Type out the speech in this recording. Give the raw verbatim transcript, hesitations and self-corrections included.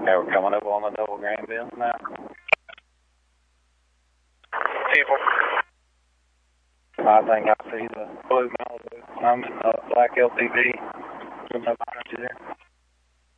Yeah, we're coming up on the double Granville now. People. I think I see the blue Malibu. I'm in the black L T V. There's no country there.